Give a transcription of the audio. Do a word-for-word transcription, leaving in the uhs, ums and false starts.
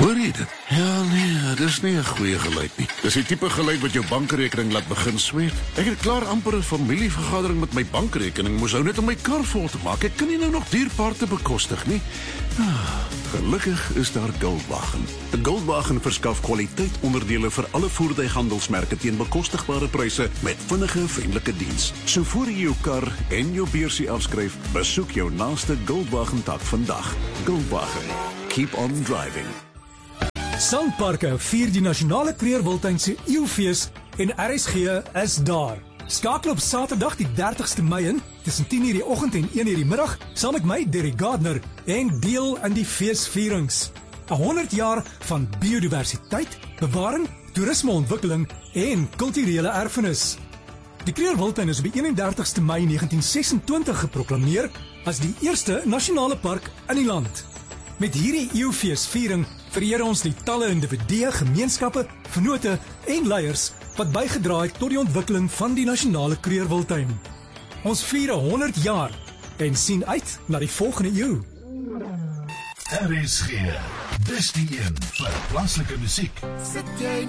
Hoor jy dit? Ja, nee, dis nie 'n goeie geluid nie. Dis die tipe geluid wat jou bankrekening laat begin sweet. Ek het klaar amper 'n familievergadering met my bankrekening, moes hou net om my kar vol te maak. Ek kan nie nou nog dierpaarte bekostig nie. Ah, gelukkig is daar Goldwagen. De Goldwagen verskaf kwaliteitonderdele vir alle voertuighandelsmerke teen bekostigbare pryse met vinnige, vriendelike diens. So voor jy jou kar en jou beursie afskryf, besoek jou naaste Goldwagen tak vandag. Goldwagen. Keep on driving. Sandparke vier die nasionale Kreerwiltuin se eeufees en R S G is daar. Skakel op Saterdag die dertigste Mei in tussen tien uur die oggend en een uur die middag saam met my Derek Gardner en deel in die feesvierings. honderd jaar van biodiversiteit, bewaring, toerismeontwikkeling en kulturele erfenis. Die Kreerwiltuin is op die eenendertigste Mei negentien sesentwintig geproklameer as die eerste nasionale park in die land. Met hierdie eeufeesviering vereer ons die talle individue, gemeenskappe, vennote en leiers wat bygedra het tot die ontwikkeling van die nasionale Kreerwiltuin. Ons vier honderd jaar en sien uit na die volgende eeu. R S G, dis die een vir plaaslike musiek. Sit jy